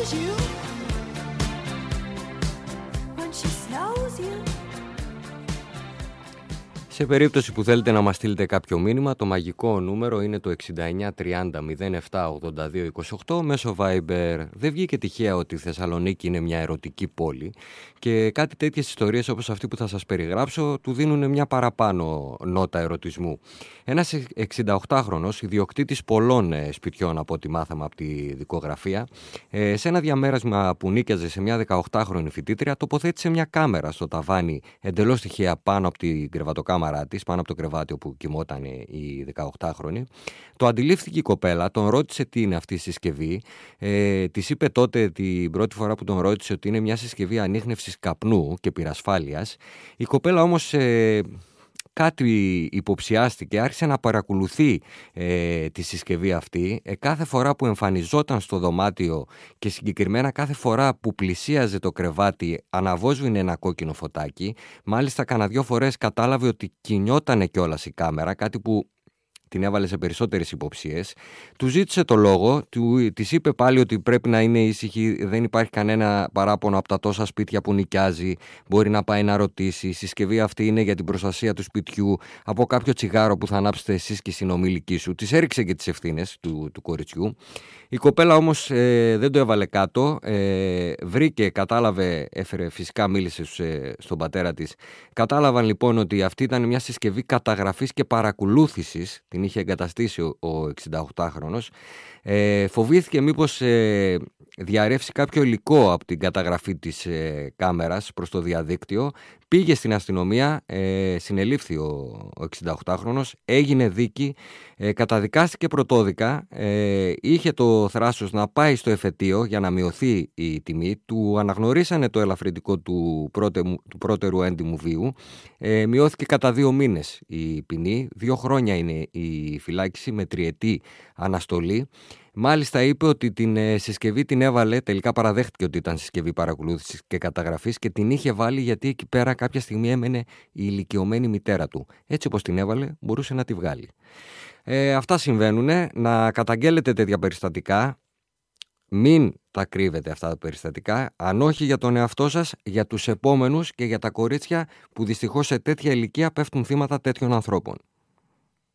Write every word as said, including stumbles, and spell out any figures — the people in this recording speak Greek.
knows you when she snows you. Σε περίπτωση που θέλετε να μας στείλετε κάποιο μήνυμα, το μαγικό νούμερο είναι το εξήντα εννιά τριάντα μηδέν επτά ογδόντα δύο είκοσι οκτώ μέσω Viber. Δεν βγήκε τυχαία ότι η Θεσσαλονίκη είναι μια ερωτική πόλη και κάτι τέτοιες ιστορίες όπως αυτή που θα σας περιγράψω του δίνουν μια παραπάνω νότα ερωτισμού. Ένας εξηνταοκτάχρονος, ιδιοκτήτης πολλών σπιτιών από ό,τι μάθαμε από τη δικογραφία, σε ένα διαμέρασμα που νίκιαζε σε μια δεκαοκτάχρονη φοιτήτρια, τοποθέτησε μια κάμερα στο ταβάνι εντελώς τυχαία πάνω από την κρεβατοκάμαρα της, πάνω από το κρεβάτι όπου κοιμόταν η δεκαοκτάχρονη. Το αντιλήφθηκε η κοπέλα, τον ρώτησε τι είναι αυτή η συσκευή. Ε, της είπε τότε την πρώτη φορά που τον ρώτησε ότι είναι μια συσκευή ανίχνευσης καπνού και πυρασφάλειας. Η κοπέλα όμως ε, κάτι υποψιάστηκε, άρχισε να παρακολουθεί ε, τη συσκευή αυτή. Ε, κάθε φορά που εμφανιζόταν στο δωμάτιο και συγκεκριμένα κάθε φορά που πλησίαζε το κρεβάτι αναβόσβηνε ένα κόκκινο φωτάκι. Μάλιστα κάνα δυο φορές κατάλαβε ότι κινιότανε κιόλας η κάμερα, κάτι που την έβαλε σε περισσότερες υποψίες. Του ζήτησε το λόγο, του, της είπε πάλι ότι πρέπει να είναι ήσυχη, δεν υπάρχει κανένα παράπονο από τα τόσα σπίτια που νοικιάζει, μπορεί να πάει να ρωτήσει, η συσκευή αυτή είναι για την προστασία του σπιτιού από κάποιο τσιγάρο που θα ανάψετε εσείς και οι συνομήλικοί σου. Της έριξε και τις ευθύνες του, του κοριτσιού. Η κοπέλα όμως ε, δεν το έβαλε κάτω, ε, βρήκε, κατάλαβε, έφερε, φυσικά μίλησε σε, στον πατέρα της. Κατάλαβαν λοιπόν ότι αυτή ήταν μια συσκευή καταγραφής και παρακολούθησης, την είχε εγκαταστήσει ο, ο εξηνταοκτάχρονος. Ε, φοβήθηκε μήπως ε, διαρρεύσει κάποιο υλικό από την καταγραφή της ε, κάμερας προς το διαδίκτυο. Πήγε στην αστυνομία, ε, συνελήφθη ο, ο εξηνταοκτάχρονος, έγινε δίκη, ε, καταδικάστηκε πρωτόδικα, ε, είχε το θράσος να πάει στο εφετείο για να μειωθεί η τιμή, του αναγνωρίσανε το ελαφρυντικό του, πρώτε, του πρώτερου έντιμου βίου, ε, μειώθηκε κατά δύο μήνες η ποινή, δύο χρόνια είναι η φυλάκιση με τριετή αναστολή. Μάλιστα είπε ότι την ε, συσκευή την έβαλε, τελικά παραδέχτηκε ότι ήταν συσκευή παρακολούθησης και καταγραφής και την είχε βάλει γιατί εκεί πέρα κάποια στιγμή έμενε η ηλικιωμένη μητέρα του. Έτσι όπως την έβαλε μπορούσε να τη βγάλει. Ε, αυτά συμβαίνουν. Να καταγγέλλετε τέτοια περιστατικά. Μην τα κρύβετε αυτά τα περιστατικά, αν όχι για τον εαυτό σας, για τους επόμενους και για τα κορίτσια που δυστυχώς σε τέτοια ηλικία πέφτουν θύματα τέτοιων ανθρώπων.